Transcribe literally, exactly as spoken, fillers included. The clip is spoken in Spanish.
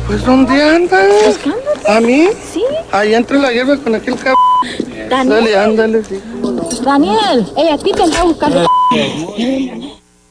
Pues, ¿dónde andas? Buscándote. ¿A mí? Sí. Ahí entre la hierba con aquel cabrón. Daniel. Dale, ándale, sí, cómo no. Daniel, ella a ti te está buscando.